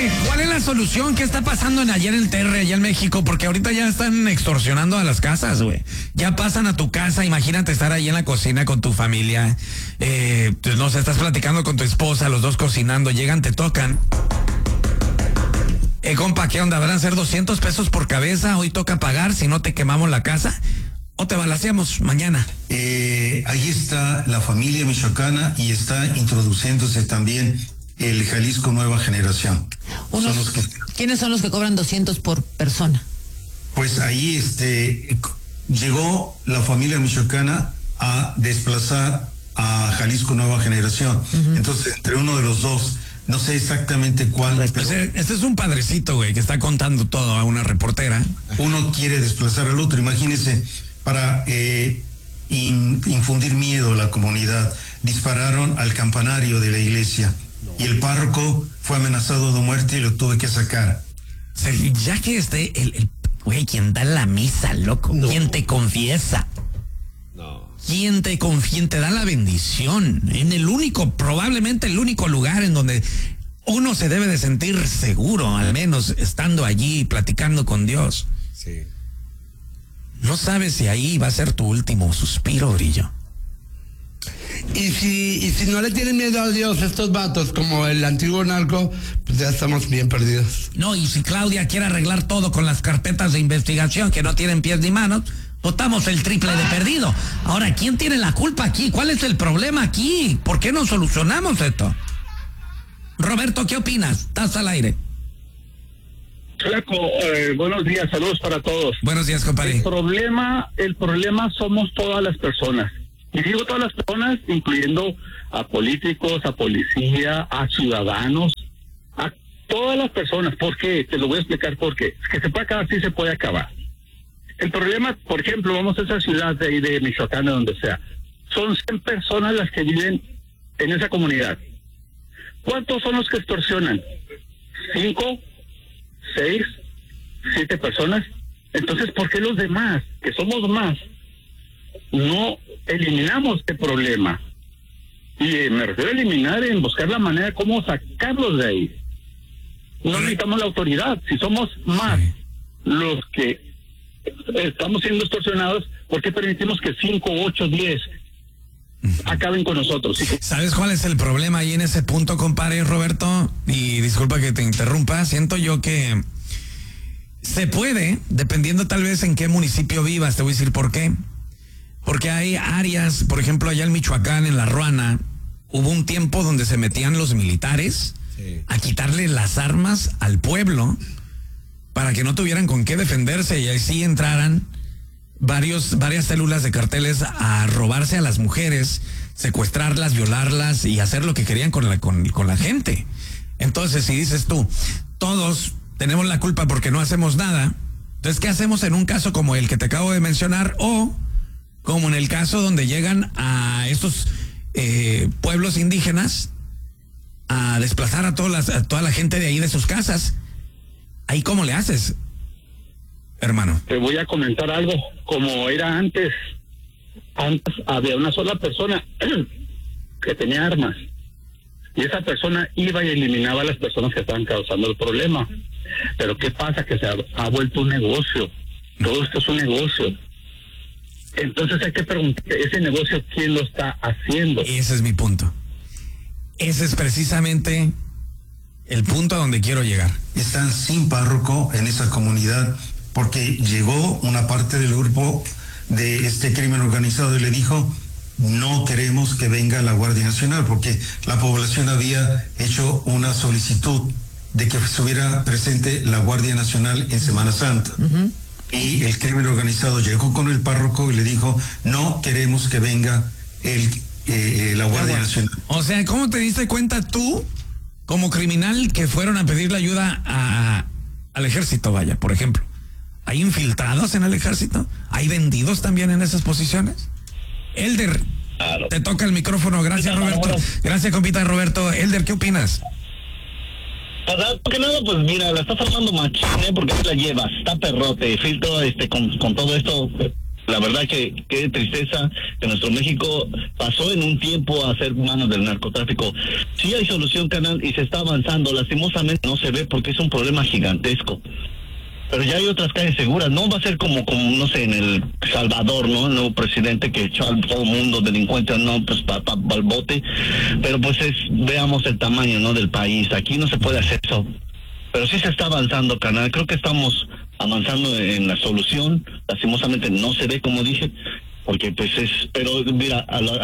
¿cuál es la solución? ¿Qué está pasando allá en el Terre, allá en México? Porque ahorita ya están extorsionando a las casas, güey. Ya pasan a tu casa, imagínate estar ahí en la cocina con tu familia. Pues no sé, estás platicando con tu esposa, los dos cocinando, llegan, te tocan. Compa, ¿qué onda? ¿Van a ser 200 pesos por cabeza? Hoy toca pagar, si no te quemamos la casa. ¿O te balaceamos mañana? Ahí está la familia michoacana y está introduciéndose también el Jalisco Nueva Generación. ¿Quiénes son los que cobran 200 por persona? Pues ahí llegó la familia michoacana a desplazar a Jalisco Nueva Generación. Uh-huh. Entonces, entre uno de los dos, no sé exactamente cuál. Pero este es un padrecito, güey, que está contando todo a una reportera. Uno quiere desplazar al otro, imagínense, para infundir miedo a la comunidad. Dispararon al campanario de la iglesia. Y el párroco fue amenazado de muerte y lo tuve que sacar. Ya que el güey, quien da la misa, loco, quien te confiesa. Quien te da la bendición. Probablemente el único lugar en donde uno se debe de sentir seguro, al menos estando allí platicando con Dios. Sí. No sabes si ahí va a ser tu último suspiro, Brillo. Y si no le tienen miedo a Dios estos vatos como el antiguo narco, pues ya estamos bien perdidos. No, y si Claudia quiere arreglar todo con las carpetas de investigación que no tienen pies ni manos, votamos el triple de perdido. Ahora, ¿quién tiene la culpa aquí? ¿Cuál es el problema aquí? ¿Por qué no solucionamos esto? Roberto, ¿qué opinas? Estás al aire. Flaco, buenos días, saludos para todos. Buenos días, compadre. El problema somos todas las personas. Y digo todas las personas, incluyendo a políticos, a policía, a ciudadanos, a todas las personas. ¿Por qué? Te lo voy a explicar por qué. Es que se puede acabar, sí se puede acabar. El problema, por ejemplo, vamos a esa ciudad de ahí de Michoacán, de donde sea. Son 100 personas las que viven en esa comunidad. ¿Cuántos son los que extorsionan? 5, 6, 7 personas. Entonces, ¿por qué los demás, que somos más, no eliminamos este problema? Y me refiero a eliminar en buscar la manera de cómo sacarlos de ahí. No necesitamos la autoridad. Si somos más los que estamos siendo extorsionados, ¿por qué permitimos que 5, 8, 10 acaben con nosotros? ¿Sabes cuál es el problema ahí en ese punto, compadre Roberto? Y disculpa que te interrumpa, siento yo que se puede, dependiendo tal vez en qué municipio vivas, te voy a decir por qué. Porque hay áreas, por ejemplo, allá en Michoacán, en La Ruana, hubo un tiempo donde se metían los militares a quitarle las armas al pueblo para que no tuvieran con qué defenderse y ahí sí entraran varias células de carteles a robarse a las mujeres, secuestrarlas, violarlas y hacer lo que querían con la gente. Entonces, si dices tú, todos tenemos la culpa porque no hacemos nada, entonces, ¿qué hacemos en un caso como el que te acabo de mencionar o como en el caso donde llegan a estos pueblos indígenas a desplazar a toda la gente de ahí de sus casas? ¿Ahí cómo le haces, hermano? Te voy a comentar algo. Como era antes había una sola persona que tenía armas y esa persona iba y eliminaba a las personas que estaban causando el problema. Pero ¿qué pasa? Que se ha vuelto un negocio. Todo esto es un negocio. Entonces hay que preguntar, ¿ese negocio quién lo está haciendo? Ese es mi punto. Ese es precisamente el punto a donde quiero llegar. Están sin párroco en esa comunidad porque llegó una parte del grupo de este crimen organizado y le dijo, no queremos que venga la Guardia Nacional, porque la población había hecho una solicitud de que estuviera presente la Guardia Nacional en Semana Santa. Uh-huh. Y el crimen organizado llegó con el párroco y le dijo, no queremos que venga la Guardia Nacional. O sea, ¿cómo te diste cuenta tú, como criminal, que fueron a pedirle ayuda al ejército, vaya, por ejemplo? ¿Hay infiltrados en el ejército? ¿Hay vendidos también en esas posiciones? Elder, claro. Te toca el micrófono. Gracias, Roberto. Gracias, compita Roberto. Elder, ¿qué opinas? Porque nada, pues mira, la estás armando machín, porque la llevas, está perrote, filtro con todo esto, La verdad que qué tristeza que nuestro México pasó en un tiempo a ser manos del narcotráfico. Sí hay solución, carnal, y se está avanzando. Lastimosamente no se ve porque es un problema gigantesco. Pero ya hay otras calles seguras. No va a ser como no sé, en El Salvador, ¿no? El nuevo presidente que echó al todo mundo delincuentes, no, pues al bote. Pero pues veamos el tamaño, ¿no? Del país. Aquí no se puede hacer eso. Pero sí se está avanzando, carnal. Creo que estamos avanzando en la solución. Lastimosamente no se ve, como dije, porque pues pero mira,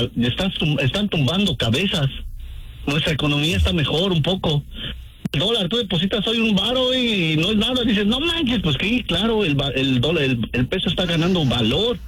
están tumbando cabezas. Nuestra economía está mejor un poco. El dólar, tú depositas hoy $1 y no es nada, dices, no manches, pues que claro, el dólar, el peso está ganando valor.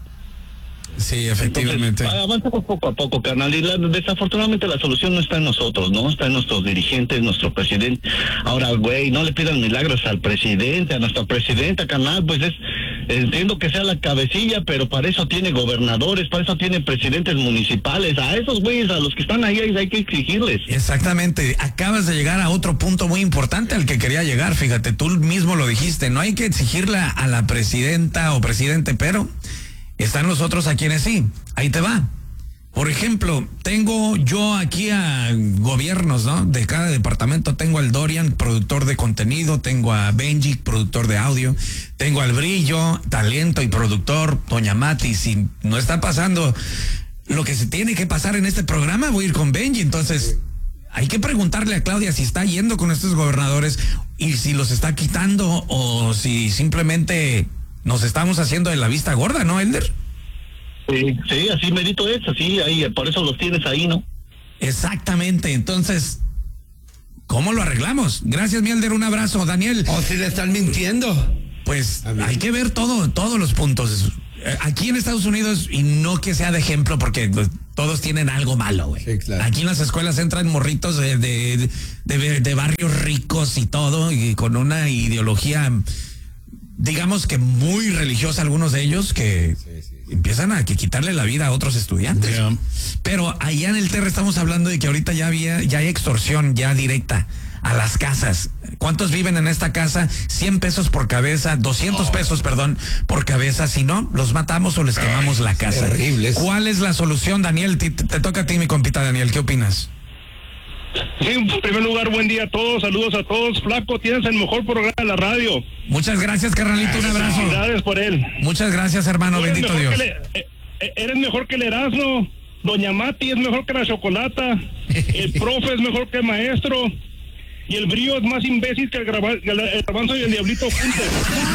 Sí, efectivamente. Entonces, avanzamos poco a poco, carnal, y desafortunadamente la solución no está en nosotros, ¿no? Está en nuestros dirigentes, nuestro presidente. Ahora, güey, no le pidan milagros al presidente, a nuestra presidenta, carnal, pues entiendo que sea la cabecilla, pero para eso tiene gobernadores, para eso tiene presidentes municipales. A esos güeyes, a los que están ahí hay que exigirles. Exactamente, acabas de llegar a otro punto muy importante al que quería llegar, fíjate, tú mismo lo dijiste, no hay que exigirle a la presidenta o presidente, pero están los otros a quienes sí. Ahí te va. Por ejemplo, tengo yo aquí a gobiernos, ¿no? De cada departamento tengo al Dorian, productor de contenido, tengo a Benji, productor de audio, tengo al Brillo, talento y productor, doña Mati. Si no está pasando lo que se tiene que pasar en este programa, voy a ir con Benji. Entonces, hay que preguntarle a Claudia si está yendo con estos gobernadores y si los está quitando o si simplemente nos estamos haciendo de la vista gorda, ¿no, Elder? Sí, así merito es, así, ahí, por eso los tienes ahí, ¿no? Exactamente, entonces, ¿cómo lo arreglamos? Gracias, mi Elder, un abrazo. Daniel. O si le están mintiendo. Pues hay que ver todos los puntos. Aquí en Estados Unidos, y no que sea de ejemplo, porque pues, todos tienen algo malo, güey. Sí, claro. Aquí en las escuelas entran morritos de barrios ricos y todo, y con una ideología, digamos que muy religiosa, algunos de ellos, que empiezan a quitarle la vida a otros estudiantes. Yeah. Pero allá en el TER estamos hablando de que ahorita ya hay extorsión ya directa a las casas. ¿Cuántos viven en esta casa? 100 pesos por cabeza, 200 pesos, perdón, por cabeza. Si no, los matamos o les quemamos la casa. Terribles. ¿Cuál es la solución, Daniel? Te toca a ti, mi compita Daniel. ¿Qué opinas? Sí, en primer lugar, buen día a todos, saludos a todos. Flaco, tienes el mejor programa de la radio. Muchas gracias, carnalito, un abrazo. Felicidades por él. Muchas gracias, hermano, bendito Dios. Eres mejor que el Erasmo, doña Mati es mejor que la Chocolata, el profe es mejor que el maestro, y el Brillo es más imbécil que el Garbanzo y el Diablito juntos.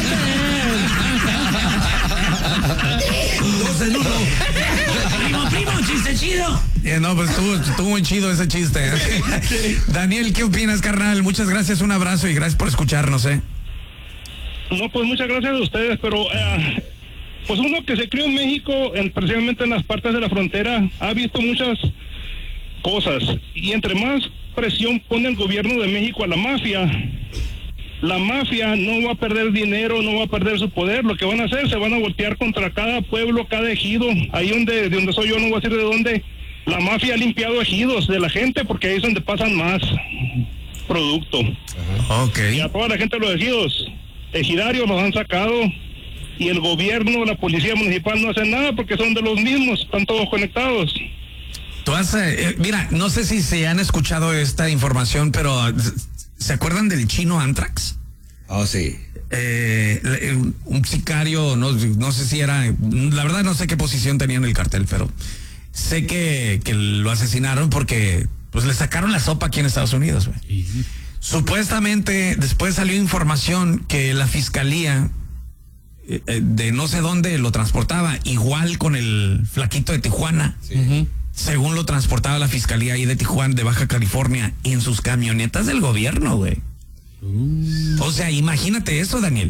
Dos en uno. Primo, chiste chido. No, pues estuvo muy chido ese chiste. Daniel, ¿qué opinas, carnal? Muchas gracias, un abrazo y gracias por escucharnos, No, pues muchas gracias a ustedes, pero pues uno que se crió en México, precisamente en las partes de la frontera, ha visto muchas cosas, y entre más presión pone el gobierno de México a la mafia no va a perder dinero, no va a perder su poder. Lo que van a hacer, se van a voltear contra cada pueblo, cada ejido. Ahí de donde soy yo, no voy a decir de dónde, la mafia ha limpiado ejidos de la gente, porque ahí es donde pasan más producto. Okay. Y a toda la gente de los ejidarios los han sacado, y el gobierno, la policía municipal no hacen nada porque son de los mismos, están todos conectados. Mira, no sé si se han escuchado esta información, pero ¿se acuerdan del chino Anthrax? Oh, sí. Un sicario, no sé si era, la verdad no sé qué posición tenía en el cartel, pero sé que lo asesinaron porque pues le sacaron la sopa aquí en Estados Unidos, güey. Supuestamente después salió información que la fiscalía de no sé dónde lo transportaba, igual con el flaquito de Tijuana. Sí. Según lo transportaba la fiscalía ahí de Tijuana, de Baja California, en sus camionetas del gobierno, güey. O sea, imagínate eso, Daniel.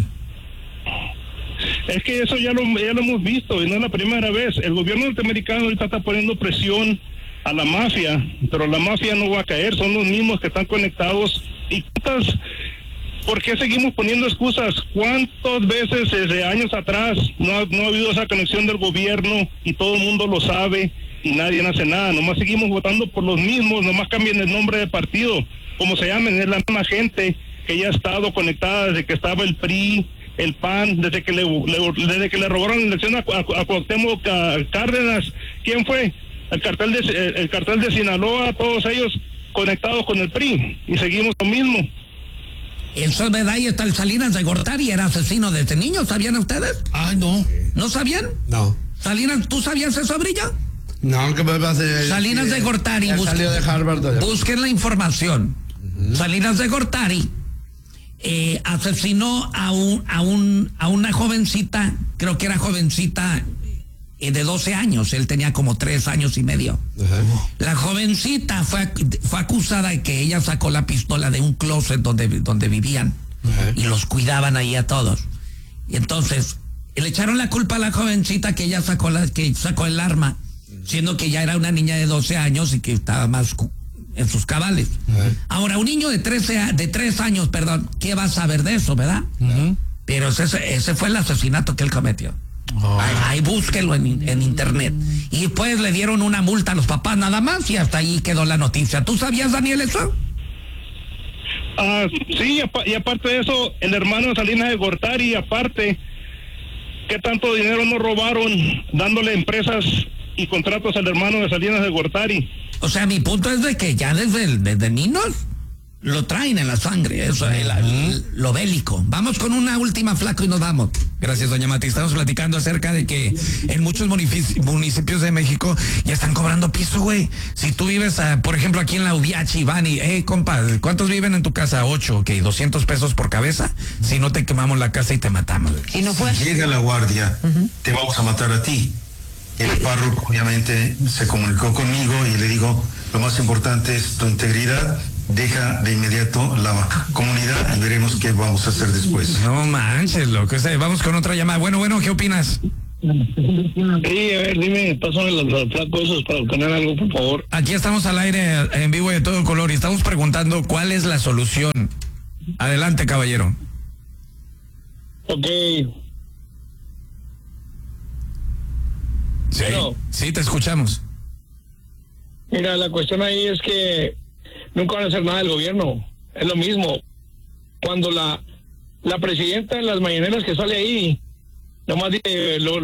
Es que eso ya lo hemos visto, y no es la primera vez. El gobierno norteamericano ahorita está poniendo presión a la mafia, pero la mafia no va a caer, son los mismos que están conectados. ¿Y por qué seguimos poniendo excusas? ¿Cuántas veces desde años atrás no ha habido esa conexión del gobierno y todo el mundo lo sabe? Y nadie hace nada, nomás seguimos votando por los mismos, nomás cambian el nombre de partido, como se llamen, es la misma gente que ya ha estado conectada desde que estaba el PRI, el PAN, desde que le robaron la elección a Cuauhtémoc Cárdenas. ¿Quién fue? El cartel de Sinaloa, todos ellos conectados con el PRI, y seguimos lo mismo. Eso es verdad, y está el Salinas de Gortari, era asesino desde niño, ¿sabían ustedes? Ay, no. ¿No sabían? No. Salinas, ¿tú sabías eso, Brillo? No, ¿qué me pasa? Salinas de Gortari, salió de Harvard. busquen la información. Salinas de Gortari asesinó a una jovencita, creo que era jovencita de 12 años, él tenía como 3 años y medio. La jovencita fue acusada de que ella sacó la pistola de un closet donde vivían y los cuidaban ahí a todos. Y entonces le echaron la culpa a la jovencita que ella sacó el arma, siendo que ya era una niña de 12 años y que estaba más en sus cabales. Ahora, un niño de 3 años, ¿qué va a saber de eso, verdad? Pero ese fue el asesinato que él cometió. Ahí búsquelo en internet. Y pues le dieron una multa a los papás nada más y hasta ahí quedó la noticia. ¿Tú sabías, Daniel, eso? Sí, y aparte de eso, el hermano de Salinas de Gortari, aparte, ¿qué tanto dinero no robaron dándole empresas y contratos al hermano de Salinas de Gortari? O sea, mi punto es de que ya desde niños lo traen en la sangre, eso, lo bélico. Vamos con una última, Flaco, y nos vamos. Gracias, doña Mati. Estamos platicando acerca de que en muchos municipios de México ya están cobrando piso, güey. Si tú vives, por ejemplo, aquí en la Ubiachi, van y, compa, ¿cuántos viven en tu casa? 8, ok, 200 pesos por cabeza. Si no, te quemamos la casa y te matamos. ¿Y no fue? Si llega la guardia, te vamos a matar a ti. El párroco obviamente se comunicó conmigo y le digo, lo más importante es tu integridad, deja de inmediato la comunidad y veremos qué vamos a hacer después. No manches, loco. Vamos con otra llamada. Bueno, ¿qué opinas? Sí, a ver, dime, pásame los flacos esos para obtener algo, por favor. Aquí estamos al aire en vivo y de todo color y estamos preguntando cuál es la solución. Adelante, caballero. Ok. Sí, bueno, sí, te escuchamos. Mira, la cuestión ahí es que nunca van a hacer nada del gobierno. Es lo mismo. Cuando la presidenta en las mañaneras que sale ahí, nomás dice, lo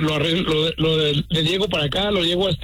llego para acá, lo llego a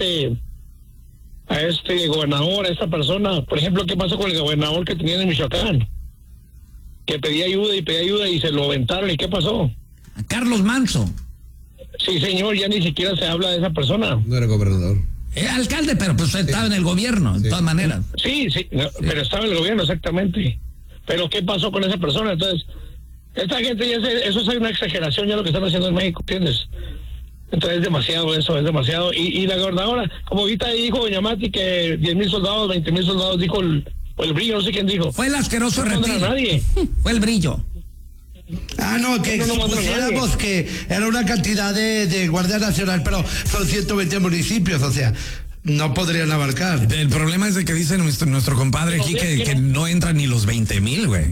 este gobernador, a esta persona. Por ejemplo, ¿qué pasó con el gobernador que tenía en Michoacán? Que pedía ayuda y se lo aventaron. ¿Y qué pasó? Carlos Manso. Sí, señor, ya ni siquiera se habla de esa persona. No era gobernador. Alcalde, pero pues estaba en el gobierno, de todas maneras. Sí, pero estaba en el gobierno, exactamente. Pero ¿qué pasó con esa persona? Entonces, esta gente eso es una exageración ya lo que están haciendo en México, ¿entiendes? Entonces es demasiado eso, es demasiado. Y la gobernadora, como ahorita dijo doña Mati que 10,000 soldados, 20,000 soldados, dijo el Brillo, no sé quién dijo. Fue el asqueroso no Reptil. Nadie. Fue el Brillo. No, que supusiéramos que era una cantidad de Guardia Nacional, pero son 120 municipios, o sea, no podrían abarcar. El problema es de que dice nuestro compadre aquí que no entran ni los 20,000, güey.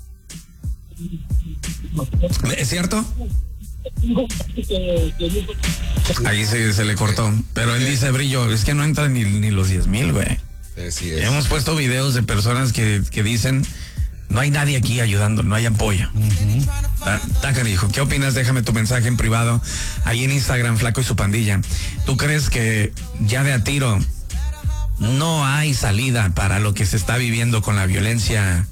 ¿Es cierto? Ahí se le cortó. Pero él dice, Brillo, es que no entran ni los 10,000, güey. Así es. Hemos puesto videos de personas que dicen, no hay nadie aquí ayudando, no hay apoyo. Canijo, ¿qué opinas? Déjame tu mensaje en privado ahí en Instagram, Flaco y su pandilla. ¿Tú crees que ya de a tiro no hay salida para lo que se está viviendo con la violencia